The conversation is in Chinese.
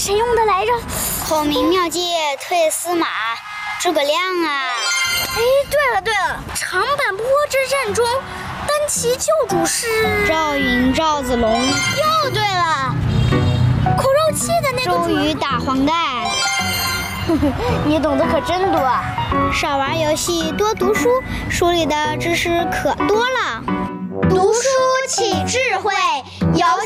谁用的来着？ 孔明妙计退司马，诸葛亮啊！ 哎，对了，长坂坡之战中，单骑救主是赵云、赵子龙。 又对了，口肉器的那个周瑜打黄盖。 你懂得可真多啊！ 少玩游戏，多读书，书里的知识可多了。 读书起智慧，游